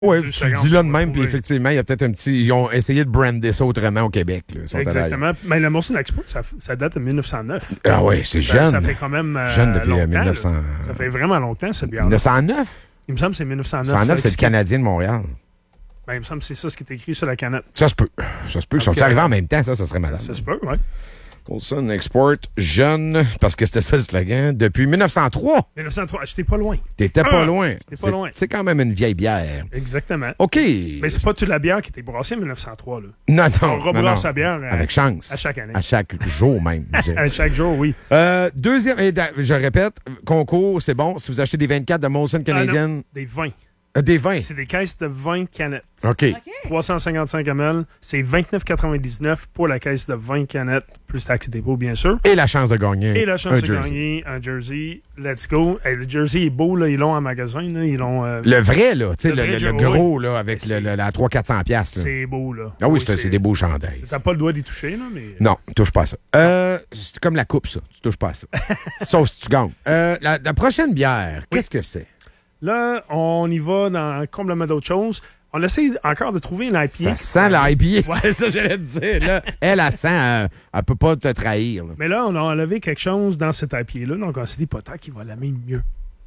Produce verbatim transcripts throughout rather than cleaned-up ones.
Oui, tu dis là de même, puis effectivement, il y a peut-être un petit... Ils ont essayé de brander ça autrement au Québec. Là, exactement. Mais le Molson Export, ça, ça date de mille neuf cent neuf. Ah oui, c'est ça, jeune. Ça fait quand même euh, jeune depuis longtemps. mille neuf cents... Là. Ça fait vraiment longtemps, cette bière. mille neuf cent neuf? Il me semble que c'est mille neuf cent neuf. mille neuf cent neuf, c'est le Canadien de Montréal. Ben, il me semble que c'est ça ce qui est écrit sur la canette. Ça se peut. Ça se peut. Ils sont okay. arrivés en même temps, ça, ça serait malade. Ça se peut, oui. Molson Export, jeune, parce que c'était ça le slogan, depuis mille neuf cent trois. mille neuf cent trois, j'étais pas loin. T'étais pas loin. J'étais pas loin. C'est quand même une vieille bière. Exactement. OK. Mais c'est pas toute la bière qui était brassée en mille neuf cent trois, là. Non, non. On rebrasse sa bière à, avec chance. À chaque année. À chaque jour même. À chaque jour, oui. Euh, deuxième, je répète, concours, c'est bon. Si vous achetez des vingt-quatre de Molson canadienne. Ah des vins. Euh, des vins. C'est des caisses de vingt canettes. OK. okay. trois cent cinquante-cinq millilitres. C'est vingt-neuf quatre-vingt-dix-neuf pour la caisse de vingt canettes, plus taxe et dépôt, bien sûr. Et la chance de gagner. Et la chance un de jersey. gagner un jersey. Let's go. Hey, le jersey est beau, là. Ils l'ont en magasin. Là. Ils l'ont, euh... Le vrai, là. Tu sais, le, le, le, le gros, là, avec le, le, la trois cents à quatre cents piastres. C'est beau, là. Ah oui, oui c'est, c'est des beaux chandails. T'as pas le droit d'y toucher, là, mais... Non, touche pas à ça. Euh, c'est comme la coupe, ça. Tu touches pas à ça. Sauf si tu gagnes. Euh, la, la prochaine bière, oui. Qu'est-ce que c'est? Là, on y va dans complètement d'autres choses. On essaie encore de trouver une I P A. Ça sent l'I P A. Ouais, c'est ça que j'allais te dire. Là. Elle, elle sent, elle, elle peut pas te trahir. Là. Mais là, on a enlevé quelque chose dans cette I P A-là, donc on s'est dit peut-être qu'il va l'aimer mieux.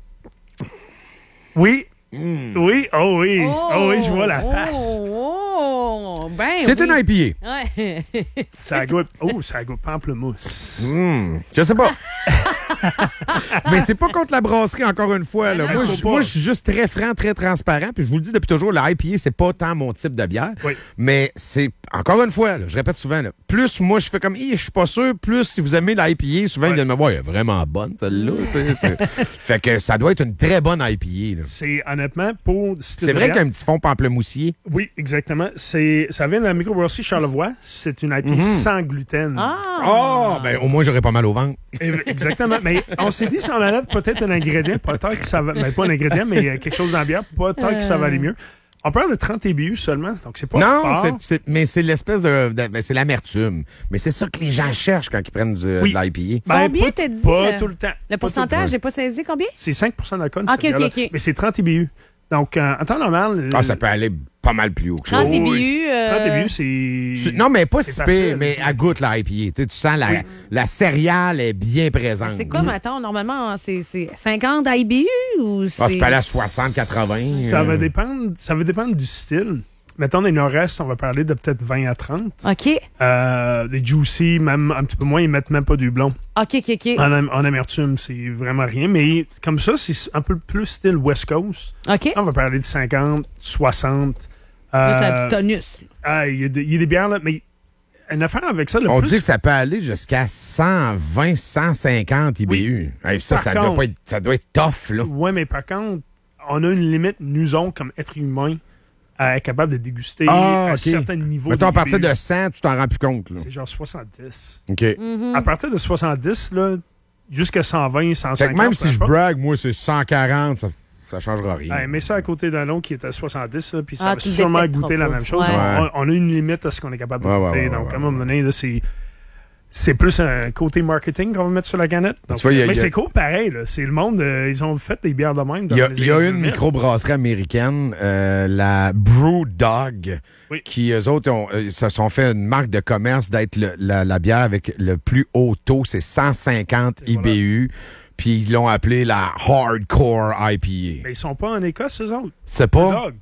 Oui. Mm. Oui, oh oui. Oh, oh oui, je vois la face. Oh, ben c'est oui. une I P A. Ouais. Ça goûte, oh, ça goûte pamplemousse. Mm. Je sais pas. Mais c'est pas contre la brasserie, encore une fois. Là. Moi, je, moi, je suis juste très franc, très transparent. Puis je vous le dis depuis toujours, la I P A, c'est pas tant mon type de bière. Oui. Mais c'est, encore une fois, là, je répète souvent, là, plus moi, je fais comme, je suis pas sûr, plus si vous aimez la I P A, souvent, ouais. ils viennent me voir, elle est vraiment bonne, celle-là. Fait que ça doit être une très bonne I P A. Là. C'est honnêtement pour... C'est vrai qu'il y a un petit fond pamplemoussier. Oui, exactement. C'est, ça vient de la microbrasserie Charlevoix. C'est une I P A mm-hmm. sans gluten. Ah! Oh, ben au moins, j'aurais pas mal au ventre. Exactement. Mais on s'est dit, si on enlève peut-être un ingrédient, peut-être que ça va... Ben, pas un ingrédient, mais quelque chose dans la bière, peut-être euh... que ça va aller mieux. On parle de trente I B U seulement, donc c'est pas non, fort. C'est, c'est, mais c'est l'espèce de... de ben, c'est l'amertume. Mais c'est ça que les gens cherchent quand ils prennent du, oui. de l'I P A. Ben, combien pas, t'as dit? Pas le, tout le temps. Le pourcentage, j'ai pas saisi combien? C'est cinq pour cent d'alcool. OK, OK, OK. Mais c'est trente I B U. Donc, euh, en temps normal... Ah, ça peut aller pas mal plus haut que ça. trente I B U... Euh... trente I B U, c'est... Non, mais pas si facile, pire, mais à goûte la I P A. Tu sais, tu sens la, oui. la céréale est bien présente. C'est quoi, maintenant, normalement, c'est, c'est cinquante I B U ou c'est... Ah, tu peux aller à soixante, quatre-vingts. Ça, euh... va dépendre, ça va dépendre du style. Mettons, dans le nord-est, on va parler de peut-être vingt à trente. OK. Euh, les juicy, même un petit peu moins, ils mettent même pas du blond. OK, OK, OK. En, en amertume, c'est vraiment rien. Mais comme ça, c'est un peu plus style West Coast. OK. On va parler de cinquante, soixante. Euh, ça a du tonus. Ah, il y, y a des bières, là, mais une affaire avec ça... Le on plus... dit que ça peut aller jusqu'à cent vingt, cent cinquante I B U. Oui. Hey, ça, ça, contre, doit pas être, ça doit être tough, là. Oui, mais par contre, on a une limite, nous autres, comme êtres humains, à être capable de déguster ah, à okay. certains niveaux. Mettons, à partir de cent, tu t'en rends plus compte. Là. C'est genre soixante-dix. OK. Mm-hmm. À partir de soixante-dix, là, jusqu'à cent vingt, cent cinquante. Même si je brague, moi, c'est cent quarante, ça ça changera rien. Ouais, mets ça à côté d'un autre qui est à soixante-dix, là, puis ça ah, va sûrement goûter la même chose. Ouais. On, on a une limite à ce qu'on est capable de ouais, goûter. Ouais, ouais, donc, ouais, à un moment donné, là, c'est... C'est plus un côté marketing qu'on va mettre sur la canette. Donc, vois, mais a, c'est a... cool, pareil. Là. C'est le monde, euh, ils ont fait des bières de même. Il y a, y a une microbrasserie américaine, euh, la Brewdog, oui. qui, eux autres, ont, euh, se sont fait une marque de commerce d'être le, la, la bière avec le plus haut taux. C'est cent cinquante I B U. Voilà. Puis ils l'ont appelé la Hardcore I P A. Mais ils sont pas en Écosse, eux autres. C'est pas? Brewdog.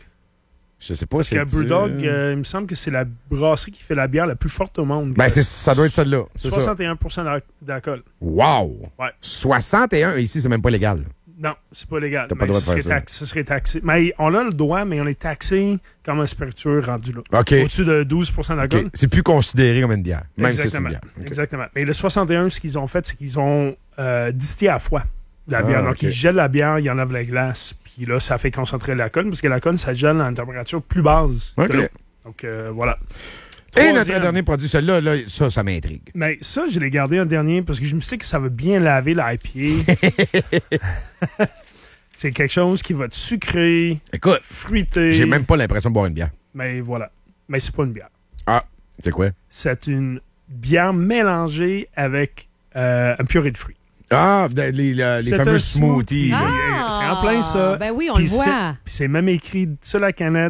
Je sais pas Parce si que Brewdog, euh, il me semble que c'est la brasserie qui fait la bière la plus forte au monde. Ben, c'est, ça doit être celle-là. soixante et un pour cent d'alcool. Wow! Ouais. soixante et un, ici, c'est même pas légal. Non, c'est pas légal. T'as pas le droit de faire ça. Tax, ce serait taxé. Mais on a le droit, mais on est taxé comme un spiritueux rendu là. OK. Au-dessus de douze pour cent d'alcool. Okay. C'est plus considéré comme une bière. Même Exactement. si c'est une bière. Okay. Exactement. Mais le soixante et un, ce qu'ils ont fait, c'est qu'ils ont euh, distillé à froid la bière. Ah, Donc, okay. ils gèlent la bière, ils enlèvent la glace, puis là, ça fait concentrer l'alcool, parce que l'alcool, ça gèle à une température plus basse. Okay. Donc, euh, voilà. Et Troisième. Notre dernier produit, celui-là, là, ça, ça m'intrigue. Mais ça, je l'ai gardé en dernier, parce que je me suis dit que ça va bien laver l'I P A. C'est quelque chose qui va te sucrer, écoute, fruiter. J'ai même pas l'impression de boire une bière. Mais voilà. Mais c'est pas une bière. Ah, c'est quoi? C'est une bière mélangée avec euh, un purée de fruits. Ah, les, les, les fameux smoothies. Ah, c'est en plein ça. Ben oui, on Puis le voit. Puis c'est même écrit sur la canette.